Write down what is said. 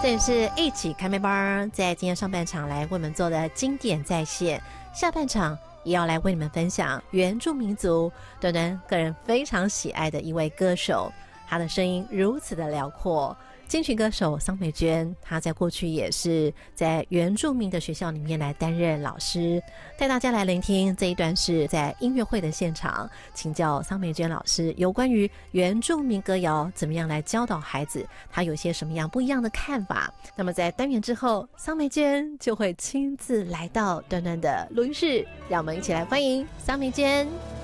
这里是一起开麦班，在今天上半场来为我们做的经典再现，下半场也要来为你们分享原住民族端端个人非常喜爱的一位歌手，他的声音如此的辽阔。金曲歌手桑美娟，她在过去也是在原住民的学校里面来担任老师，带大家来聆听这一段是在音乐会的现场，请教桑美娟老师有关于原住民歌谣怎么样来教导孩子，她有些什么样不一样的看法。那么在单元之后，桑美娟就会亲自来到端端的录音室，让我们一起来欢迎桑美娟。